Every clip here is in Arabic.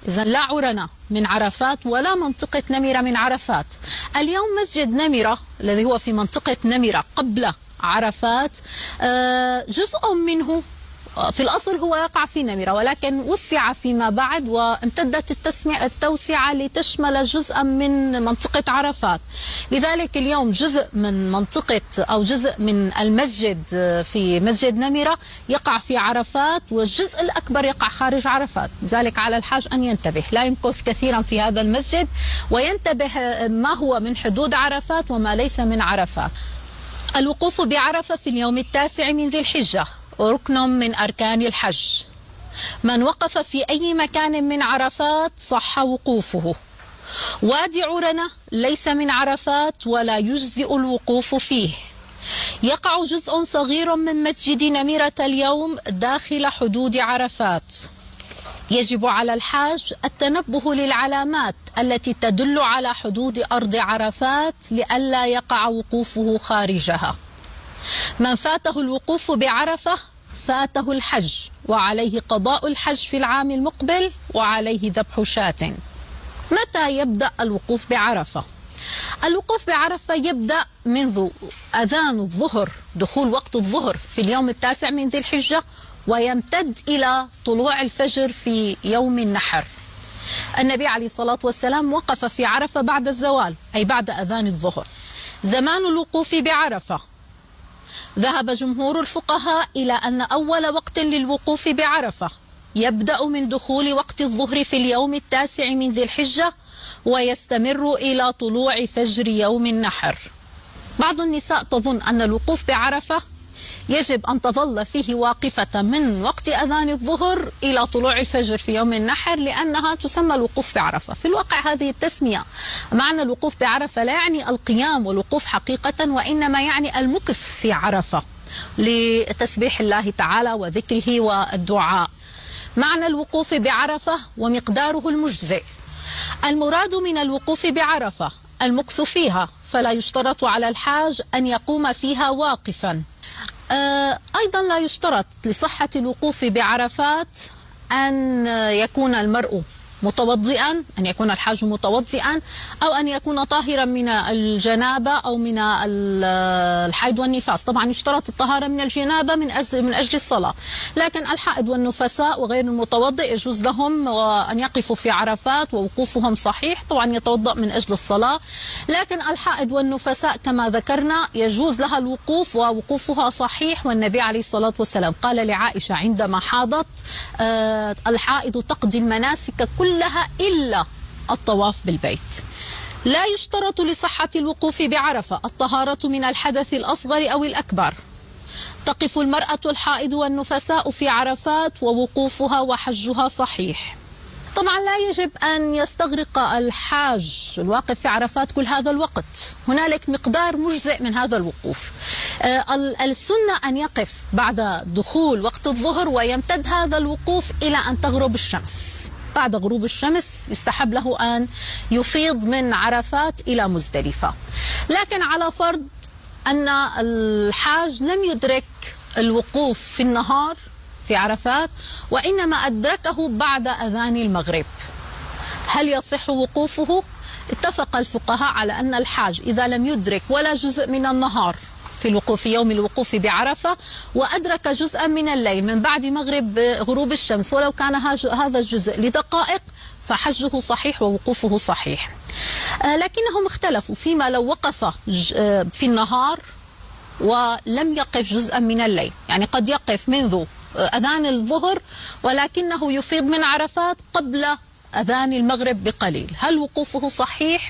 إذا لا عرنة من عرفات ولا منطقة نمرة من عرفات. اليوم مسجد نمرة الذي هو في منطقة نمرة قبل عرفات جزء منه في الأصل هو يقع في نمرة، ولكن وسع فيما بعد وامتدت التوسعة لتشمل جزءا من منطقة عرفات. لذلك اليوم جزء من منطقة أو جزء من المسجد في مسجد نمرة يقع في عرفات، والجزء الأكبر يقع خارج عرفات. لذلك على الحاج أن ينتبه، لا يمكث كثيرا في هذا المسجد، وينتبه ما هو من حدود عرفات وما ليس من عرفات. الوقوف بعرفة في اليوم 9 من ذي الحجة ركن من أركان الحج. من وقف في أي مكان من عرفات صح وقوفه. وادي عرنة ليس من عرفات ولا يجزئ الوقوف فيه. يقع جزء صغير من مسجد نمرة اليوم داخل حدود عرفات. يجب على الحاج التنبه للعلامات التي تدل على حدود أرض عرفات لئلا يقع وقوفه خارجها. من فاته الوقوف بعرفة فاته الحج، وعليه قضاء الحج في العام المقبل، وعليه ذبح شاة. متى يبدأ الوقوف بعرفة؟ الوقوف بعرفة يبدأ منذ أذان الظهر، دخول وقت الظهر في اليوم 9 من ذي الحجة، ويمتد إلى طلوع الفجر في يوم النحر. النبي عليه الصلاة والسلام وقف في عرفة بعد الزوال، أي بعد أذان الظهر. زمان الوقوف بعرفة: ذهب جمهور الفقهاء إلى أن أول وقت للوقوف بعرفة يبدأ من دخول وقت الظهر في اليوم 9 من ذي الحجة، ويستمر إلى طلوع فجر يوم النحر. بعض النساء تظن أن الوقوف بعرفة يجب أن تظل فيه واقفة من وقت أذان الظهر إلى طلوع الفجر في يوم النحر لأنها تسمى الوقوف بعرفة. في الواقع هذه التسمية، معنى الوقوف بعرفة لا يعني القيام والوقوف حقيقة، وإنما يعني المكث في عرفة لتسبيح الله تعالى وذكره والدعاء. معنى الوقوف بعرفة ومقداره المجزئ: المراد من الوقوف بعرفة المكث فيها، فلا يشترط على الحاج أن يقوم فيها واقفا. أيضا لا يشترط لصحة الوقوف بعرفات أن يكون المرء متوضئا، أن يكون الحاج متوضئا، أو أن يكون طاهرا من الجنابة أو من الحيض والنفاس. طبعا يشترط الطهارة من الجنابة من أجل الصلاة، لكن الحائض والنفساء وغير المتوضئ يجوز لهم أن يقفوا في عرفات ووقوفهم صحيح، طبعا يتوضأ من أجل الصلاة. لكن الحائض والنفساء كما ذكرنا يجوز لها الوقوف ووقوفها صحيح، والنبي عليه الصلاة والسلام قال لعائشة عندما حاضت: الحائض تقضي المناسك كلها إلا الطواف بالبيت. لا يشترط لصحة الوقوف بعرفة الطهارة من الحدث الأصغر أو الأكبر. تقف المرأة الحائض والنفساء في عرفات ووقوفها وحجها صحيح. طبعا لا يجب أن يستغرق الحاج الواقف في عرفات كل هذا الوقت، هنالك مقدار مجزئ من هذا الوقوف. السنة أن يقف بعد دخول وقت الظهر ويمتد هذا الوقوف إلى أن تغرب الشمس. بعد غروب الشمس يستحب له أن يفيض من عرفات إلى مزدلفة. لكن على فرض أن الحاج لم يدرك الوقوف في النهار في عرفات وإنما أدركه بعد أذان المغرب، هل يصح وقوفه؟ اتفق الفقهاء على أن الحاج إذا لم يدرك ولا جزء من النهار في يوم الوقوف بعرفة وأدرك جزءا من الليل من بعد مغرب غروب الشمس ولو كان هذا الجزء لدقائق فحجه صحيح ووقوفه صحيح. لكنهم اختلفوا فيما لو وقف في النهار ولم يقف جزءا من الليل، يعني قد يقف منذ أذان الظهر ولكنه يفيض من عرفات قبل أذان المغرب بقليل، هل وقوفه صحيح؟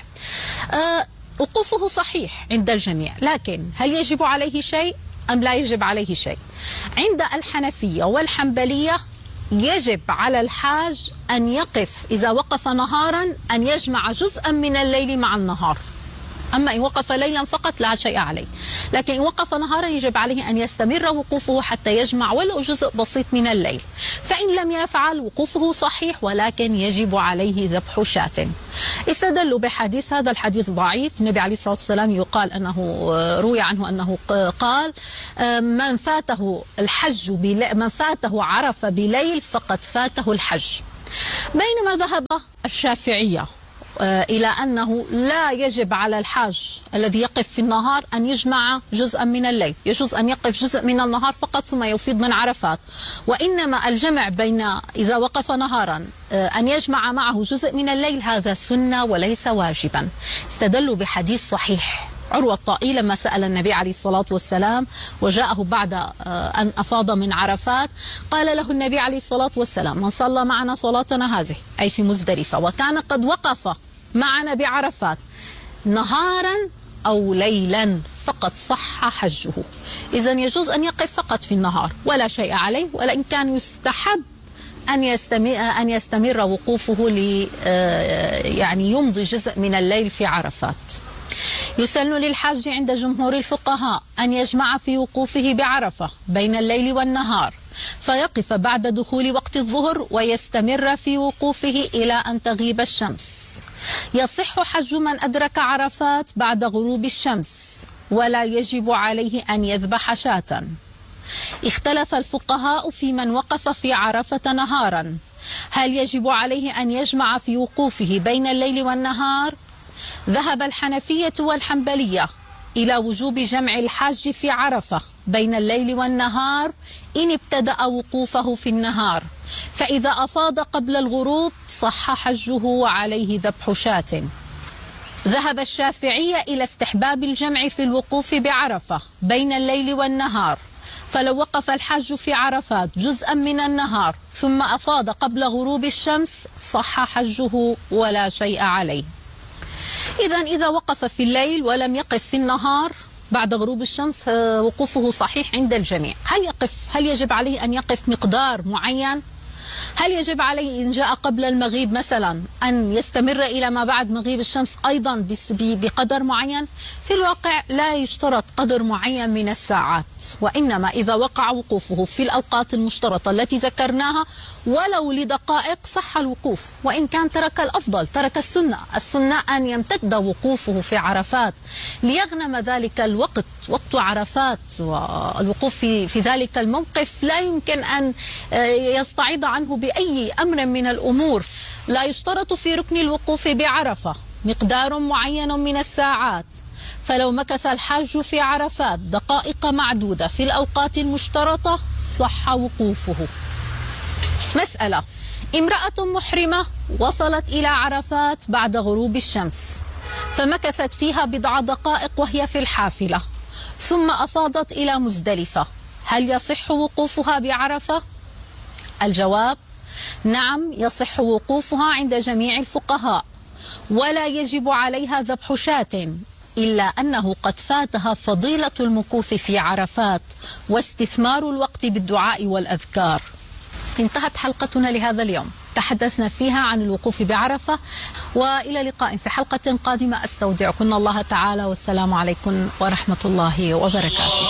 وقوفه صحيح عند الجميع، لكن هل يجب عليه شيء أم لا يجب عليه شيء؟ عند الحنفية والحنبلية يجب على الحاج أن يقف إذا وقف نهارا أن يجمع جزءا من الليل مع النهار. أما إن وقف ليلا فقط لا شيء عليه، لكن إن وقف نهارا يجب عليه أن يستمر وقوفه حتى يجمع ولو جزء بسيط من الليل. فإن لم يفعل وقوفه صحيح ولكن يجب عليه ذبح شاة. استدلوا بحديث، هذا الحديث ضعيف، النبي عليه الصلاة والسلام يقال أنه روي عنه أنه قال: من فاته الحج من فاته عرفة بليل فقد فاته الحج. بينما ذهب الشافعية إلى أنه لا يجب على الحاج الذي يقف في النهار أن يجمع جزءا من الليل، يجوز أن يقف جزء من النهار فقط ثم يفيض من عرفات، وإنما الجمع بين إذا وقف نهارا أن يجمع معه جزء من الليل هذا سنة وليس واجبا. استدلوا بحديث صحيح عروة الطائي لما سأل النبي عليه الصلاة والسلام وجاءه بعد أن أفاض من عرفات، قال له النبي عليه الصلاة والسلام: من صلى معنا صلاتنا هذه أي في مزدلفة وكان قد وقف معنا بعرفات نهارا أو ليلا فقد صح حجه. إذن يجوز أن يقف فقط في النهار ولا شيء عليه، ولكن كان يستحب أن يستمر وقوفه يعني يمضي جزء من الليل في عرفات. يسن للحاج عند جمهور الفقهاء أن يجمع في وقوفه بعرفة بين الليل والنهار، فيقف بعد دخول وقت الظهر ويستمر في وقوفه إلى أن تغيب الشمس. يصح حج من أدرك عرفات بعد غروب الشمس، ولا يجب عليه أن يذبح شاة. اختلف الفقهاء في من وقف في عرفة نهارا، هل يجب عليه أن يجمع في وقوفه بين الليل والنهار؟ ذهب الحنفية والحنبلية إلى وجوب جمع الحاج في عرفة بين الليل والنهار إن ابتدأ وقوفه في النهار، فإذا أفاض قبل الغروب صح حجه وعليه ذبح شاة. ذهب الشافعية إلى استحباب الجمع في الوقوف بعرفة بين الليل والنهار، فلو وقف الحاج في عرفات جزءا من النهار ثم أفاض قبل غروب الشمس صح حجه ولا شيء عليه. إذا وقف في الليل ولم يقف في النهار بعد غروب الشمس وقوفه صحيح عند الجميع. هل يجب عليه أن يقف مقدار معين؟ هل يجب عليه إن جاء قبل المغيب مثلا أن يستمر إلى ما بعد مغيب الشمس أيضا بقدر معين؟ في الواقع لا يشترط قدر معين من الساعات، وإنما إذا وقع وقوفه في الأوقات المشترطة التي ذكرناها ولو لدقائق صح الوقوف، وإن كان ترك الأفضل، ترك السنة أن يمتد وقوفه في عرفات ليغنم ذلك الوقت، وقت عرفات، والوقوف في ذلك الموقف لا يمكن أن يستعيض عنه بأي أمر من الأمور. لا يشترط في ركن الوقوف بعرفة مقدار معين من الساعات، فلو مكث الحاج في عرفات دقائق معدودة في الأوقات المشترطة صح وقوفه. مسألة: امرأة محرمة وصلت إلى عرفات بعد غروب الشمس فمكثت فيها بضع دقائق وهي في الحافلة ثم أفاضت إلى مزدلفة، هل يصح وقوفها بعرفة؟ الجواب: نعم، يصح وقوفها عند جميع الفقهاء، ولا يجب عليها ذبح شاة، إلا أنه قد فاتها فضيلة المكوث في عرفات واستثمار الوقت بالدعاء والأذكار. انتهت حلقتنا لهذا اليوم، تحدثنا فيها عن الوقوف بعرفة، وإلى لقاء في حلقة قادمة. أستودعكم الله تعالى، والسلام عليكم ورحمة الله وبركاته.